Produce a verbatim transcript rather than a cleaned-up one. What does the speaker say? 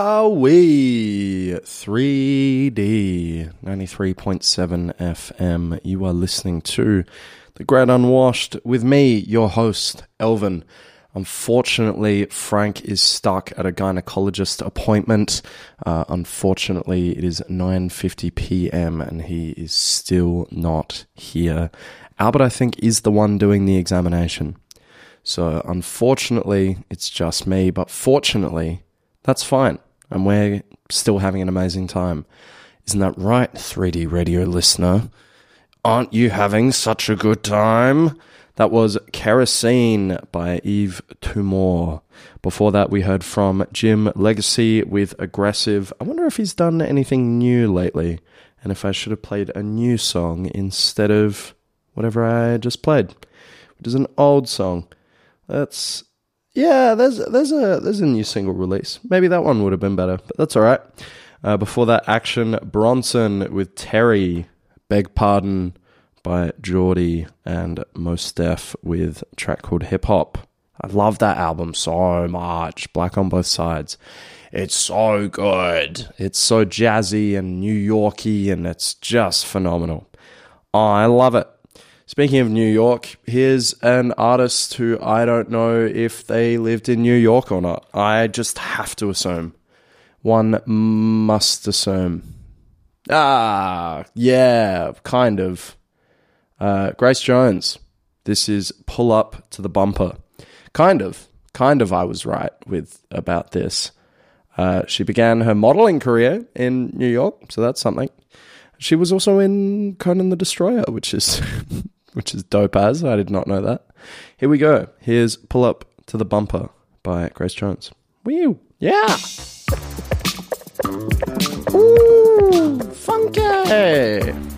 Are we three D ninety-three point seven F M? You are listening to The Great Unwashed with me, your host, Elvin. Unfortunately, Frank is stuck at a gynecologist appointment. Uh, unfortunately, it is nine fifty p.m. and he is still not here. Albert, I think, is the one doing the examination. So, unfortunately, it's just me. But fortunately, that's fine. And we're still having an amazing time. Isn't that right, three D radio listener? Aren't you having such a good time? That was Kerosene by Yves Tumor. Before that, we heard from Jim Legacy with Aggressive. I wonder if he's done anything new lately, and if I should have played a new song instead of whatever I just played, which is an old song. That's yeah. There's there's a there's a new single release. Maybe that one would have been better, but that's all right. Uh, before that, Action Bronson with Terry. Beg Pardon by Geordie, and Mos Def with a track called Hip Hop. I love that album so much. Black on Both Sides. It's so good. It's so jazzy and New Yorky, and it's just phenomenal. Oh, I love it. Speaking of New York, here's an artist who I don't know if they lived in New York or not. I just have to assume. One must assume. Ah, yeah, kind of. Uh, Grace Jones. This is Pull Up to the Bumper. Kind of. Kind of I was right with about this. Uh, she began her modeling career in New York, so that's something. She was also in Conan the Destroyer, which is which is dope as. I did not know that. Here we go. Here's Pull Up to the Bumper by Grace Jones. Woo! Yeah! Ooh, funky!